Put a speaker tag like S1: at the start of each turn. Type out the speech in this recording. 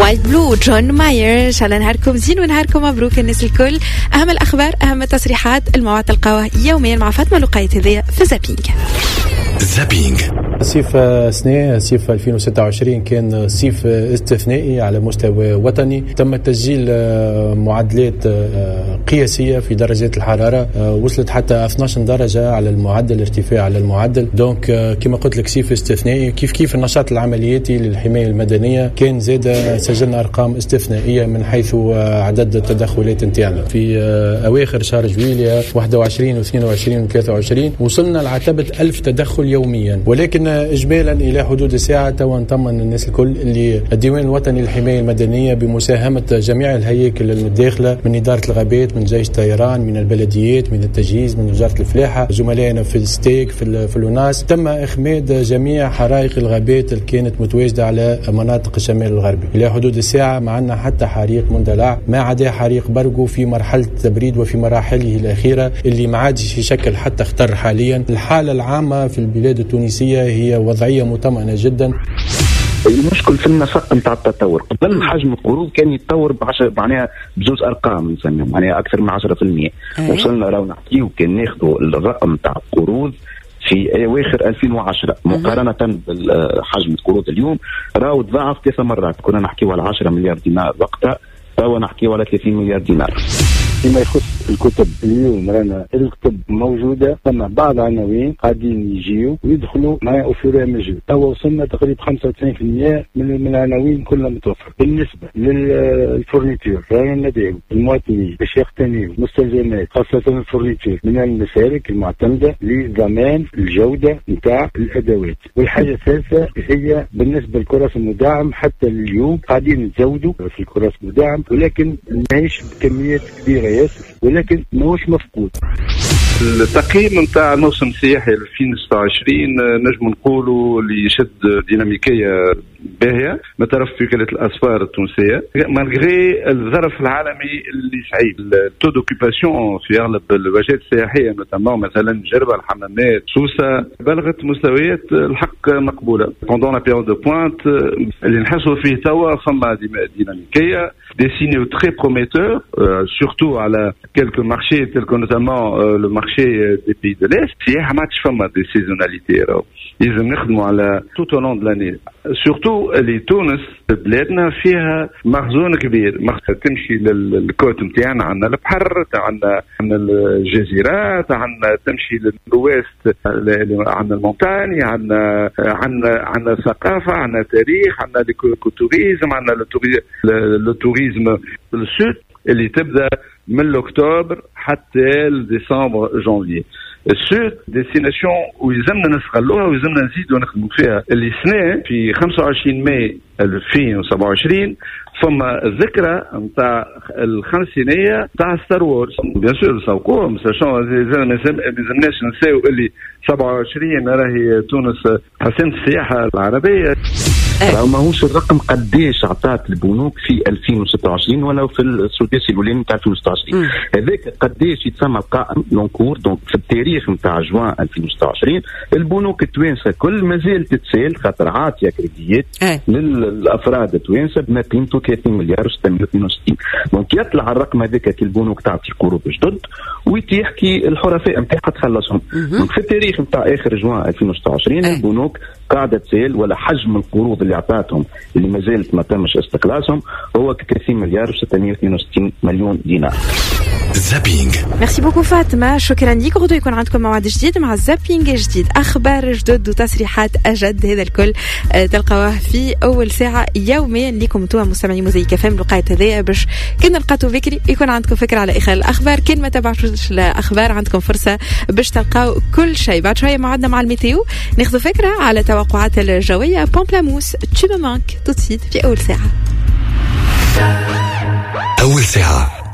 S1: وايت بلو جون ماير. شاء نهاركم زين ونهاركم مبروك الناس الكل. أهم الأخبار أهم التصريحات المواعيد تلقاوها يوميا مع فاطمة لقاية هذية في زابينج.
S2: صيف سنة صيف 2026 كان صيف استثنائي على مستوى وطني. تم تسجيل معدلات قياسية في درجات الحرارة وصلت حتى 12 درجة على المعدل، ارتفاع على المعدل. دونك كما قلت لك صيف استثنائي. كيف النشاط العملياتي للحماية المدنية كان زاد، سجلنا أرقام استثنائية من حيث عدد التدخلات نتاعنا في أواخر شهر جويلية 21 و22 و23 وصلنا لعتبة 1000 تدخل يوميا. ولكن إجمالا إلى حدود الساعة توا نطمن الناس الكل اللي الديوان الوطني للحماية المدنية بمساهمة جميع الهياكل المتداخلة من إدارة الغابات، من جيش الطيران، من البلديات، من التجهيز، من وزارة الفلاحة، زملائنا في الستيك في الوناس. تم إخماد جميع حرائق الغابات اللي كانت متواجدة على مناطق الشمال الغربي. إلى حدود الساعة ما عندنا حتى حريق مندلع، ما عدا حريق برقو في مرحلة التبريد وفي مراحله الأخيرة اللي ما عادش يشكل حتى خطر حاليا. الحالة العامة في البلاد التونسية هي وضعية مطمئنة جدا.
S3: المشكل في النفق نتاع التطور. قبل حجم القروض كان يتطور معناها بجوز ارقام نسميهم معناها اكثر من 10%. وصلنا راهو نحكيو كان ناخذوا الرقم نتاع القروض في اواخر 2010 مقارنه بحجم القروض اليوم راهو تضاعف 3 مرات. كنا نحكيو على 10 مليار دينار وقتها، توا نحكيو على 30 مليار دينار. فيما يخص الكتب اليوم رانا الكتب موجودة، ثم بعض عناوين قاعدين يجيو ويدخلوا مع أوفر مجهود. توا وصلنا تقريبا 95% من العناوين كلها متوفرة. بالنسبة للفورنيتور رانا ندعو المواطنين باش يقتنيوا مستلزمات خاصة الفورنيتور من المسالك المعتمدة لضمان الجودة نتاع الأدوات. والحاجة الثالثة هي بالنسبة للكراسي المدعم، حتى اليوم قاعدين نزودوا في الكراسي المدعم ولكن ماهيش بكميات كبيرة ياسر، ولكن ماهوش مفقود.
S4: التقييم نتاع الموسم السياحي 2026 نجم نقولوا اللي يشد ديناميكيه باهيه من طرف وكاله الاسفار التونسيه مالغري الظرف العالمي اللي صعيب. التو دوكيباسيون في اغلب الوجهات السياحيه مثلا جربه، الحمامات، سوسه بلغت مستويات الحق مقبوله. بوندون لا بيريود دو بوينت اللي نحسوا فيه توا فما ديناميكيه des signaux très prometteurs, surtout à quelques marchés tels que notamment le marché des pays de l'Est. Il y a un match de saisonnalité. Ils نخدموا على tout au long de l'année. Surtout les تونس بلادنا فيها مخزون كبير. تمشي للكوت نتاعنا عندنا البحر، عندنا الجزيرات، عندنا تمشي للويست عندنا المونتاني، عندنا الثقافة، عندنا تاريخ، عندنا التوريزم، عندنا التوريزم السود اللي تبدا من اكتوبر حتى ديسمبر جانفي. السود ديستيناسيون ويلزمنا نستغلوها ويلزمنا نزيدوا نخدموا فيها. اللي سنة في 25 ماي 2027 فما الذكرى نتاع الخمسينية نتاع ستار وورز. بيان سور نسوقوهم ما لازمناش نساو اللي 27 راهي تونس حسنت السياحة العربية. راهو ماهوش الرقم قديش عطات البنوك في 2026 ولا في السداسي الاولاني نتاع 2026. هذاك قديش يتسمى القائم لونكور. دونك في التاريخ نتاع جوان 2026 البنوك التوانسه كل مازال تتسال خاطر عاطيه كريديات للافراد التوانسه بما قيمته 30 مليار و662. دونك يطلع الرقم هذاك كي البنوك تعطي قروض جدد ويتيح كي الحرفاء نتاعها تخلصهم. دونك في التاريخ نتاع اخر جوان 2026 البنوك قاعده تسال ولا حجم القروض اللي عطاتهم اللي ما زالت ما تمش استقلاسهم هو 30 مليار و662 مليون دينار.
S1: زابينج. ميرسي بوكو فاطمه، شكرا ليك. غدو يكون عندكم موعد جديد مع زابينج جديد، اخبار جدد وتصريحات اجد. هذا الكل تلقاوه في اول ساعه يوميا لكم انتم مستمعين موزيك فهم لقايه هذيا باش كي نلقاتو بكري يكون عندكم فكره على اخر الاخبار. كان ما تابعتوش الاخبار عندكم فرصه باش تلقاو كل شيء. بعد شويه موعدنا مع الميتيو ناخذ فكره على توقعات الجويه. بامبلاموس تشيبمانك توتسيد في اول ساعه.